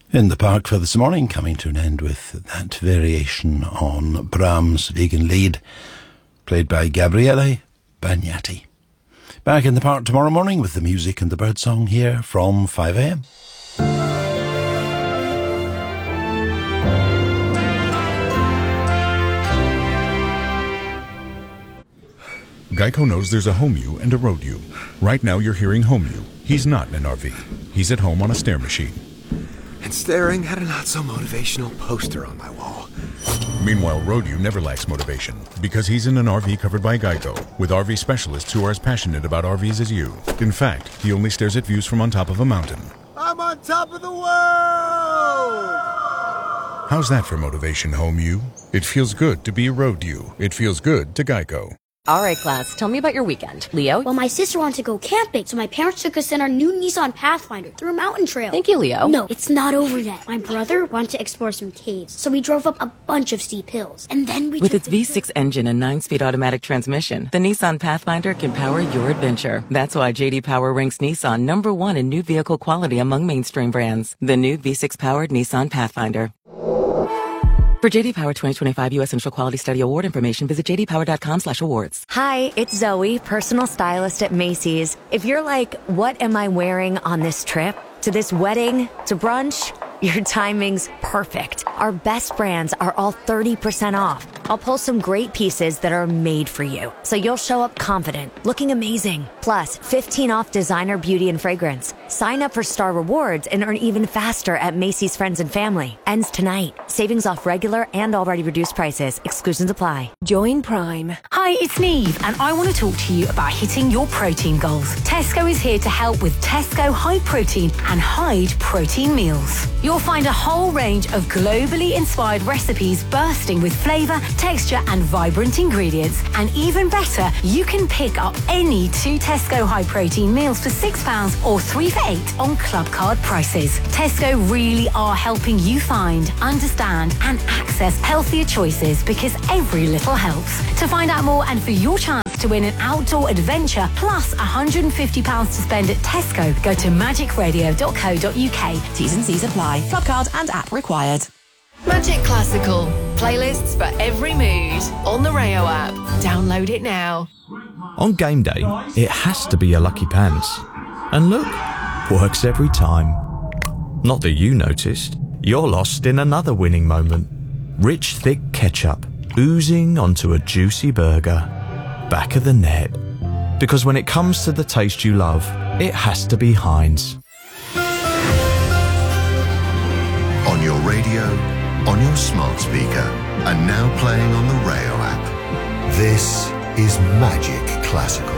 In the Park for this morning, coming to an end with that variation on Brahms' Vegan Lied, played by Gabriele Bagnati. Back in the Park tomorrow morning with the music and the birdsong here from 5 a.m. Geico knows there's a home you and a road you. Right now you're hearing home you. He's not in an RV. He's at home on a stair machine. And staring at a not-so-motivational poster on my wall. Meanwhile, road you never lacks motivation because he's in an RV covered by Geico with RV specialists who are as passionate about RVs as you. In fact, he only stares at views from on top of a mountain. I'm on top of the world! How's that for motivation, home you? It feels good to be a road you. It feels good to Geico. All right, class, tell me about your weekend. Leo? Well, my sister wanted to go camping, so my parents took us in our new Nissan Pathfinder through a mountain trail. Thank you, Leo. No, it's not over yet. My brother wanted to explore some caves, so we drove up a bunch of steep hills. And then we With its V6 engine and 9-speed automatic transmission, the Nissan Pathfinder can power your adventure. That's why J.D. Power ranks Nissan #1 in new vehicle quality among mainstream brands. The new V6-powered Nissan Pathfinder. For JD Power 2025 U.S. Central Quality Study Award information, visit jdpower.com/awards. Hi, it's Zoe, personal stylist at Macy's. If you're like, what am I wearing on this trip? To this wedding? To brunch? Your timing's perfect. Our best brands are all 30% off. I'll pull some great pieces that are made for you, so you'll show up confident, looking amazing. Plus, 15 off designer beauty and fragrance. Sign up for Star Rewards and earn even faster at Macy's Friends and Family. Ends tonight. Savings off regular and already reduced prices. Exclusions apply. Join Prime. Hi, it's Neve, and I want to talk to you about hitting your protein goals. Tesco is here to help with Tesco High Protein and Hyde Protein Meals. You'll find a whole range of globally inspired recipes bursting with flavour, texture and vibrant ingredients. And even better, you can pick up any 2 Tesco High Protein meals for £6 or 3 for £8 on Club Card prices. Tesco really are helping you find, understand and access healthier choices because every little helps. To find out more and for your chance to win an outdoor adventure plus £150 to spend at Tesco, go to magicradio.co.uk. T's and C's apply. Club card and app required. Magic Classical. Playlists for every mood. On the Rayo app. Download it now. On game day, it has to be a Lucky Pants. And look, works every time. Not that you noticed. You're lost in another winning moment. Rich, thick ketchup oozing onto a juicy burger. Back of the net. Because when it comes to the taste you love, it has to be Heinz. On your radio, on your smart speaker, and now playing on the Rayo app. This is Magic Classical.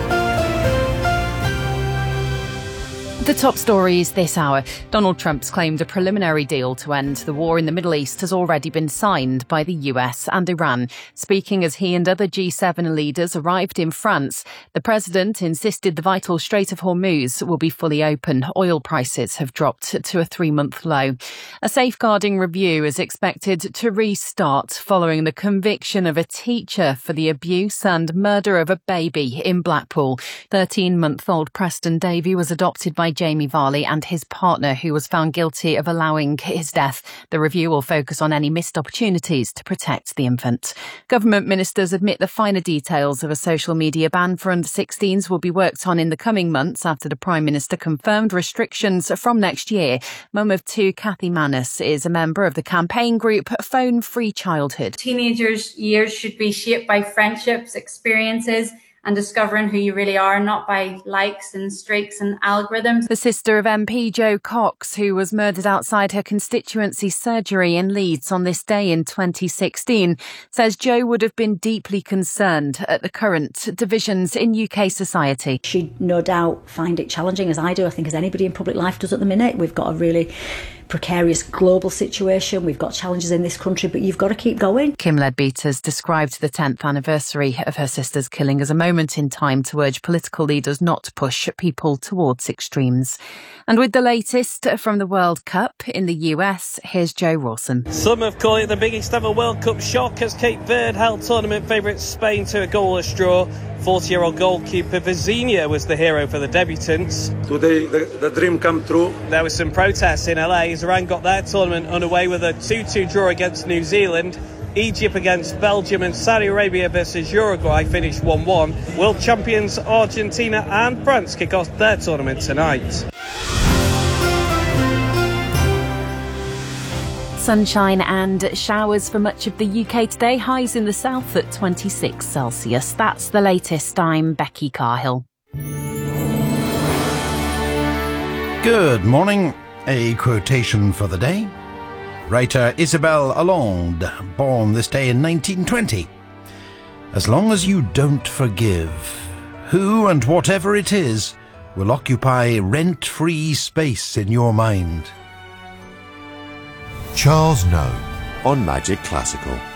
The top stories this hour. Donald Trump's claimed a preliminary deal to end the war in the Middle East has already been signed by the US and Iran. Speaking as he and other G7 leaders arrived in France, the president insisted the vital Strait of Hormuz will be fully open. Oil prices have dropped to a 3-month low. A safeguarding review is expected to restart following the conviction of a teacher for the abuse and murder of a baby in Blackpool. 13-month-old Preston Davey was adopted by Jamie Varley and his partner, who was found guilty of allowing his death. The review will focus on any missed opportunities to protect the infant. Government ministers admit the finer details of a social media ban for under-16s will be worked on in the coming months after the Prime Minister confirmed restrictions from next year. Mum of 2, Kathy Manus, is a member of the campaign group Phone Free Childhood. Teenagers' years should be shaped by friendships, experiences, and discovering who you really are, not by likes and streaks and algorithms. The sister of MP Jo Cox, who was murdered outside her constituency surgery in Leeds on this day in 2016, says Jo would have been deeply concerned at the current divisions in UK society. She'd no doubt find it challenging, as I do, I think as anybody in public life does at the minute. We've got a really precarious global situation. We've got challenges in this country, but you've got to keep going. Kim Leadbeater's described the 10th anniversary of her sister's killing as a moment in time to urge political leaders not to push people towards extremes. And with the latest from the World Cup in the US, here's Joe Rawson. Some have called it the biggest ever World Cup shock as Cape Verde held tournament favourites Spain to a goalless draw. 40-year-old goalkeeper Vizinha was the hero for the debutants. Today the dream come true. There was some protests in LA as boys, Iran got their tournament underway with a 2-2 draw against New Zealand. Egypt against Belgium and Saudi Arabia versus Uruguay finished 1-1. World champions Argentina and France kick off their tournament tonight. Sunshine and showers for much of the UK today. Highs in the south at 26 Celsius. That's the latest. I'm Becky Carhill. Good morning. A quotation for the day. Writer Isabelle Allende, born this day in 1920. As long as you don't forgive, who and whatever it is will occupy rent-free space in your mind. Charles Noe on Magic Classical.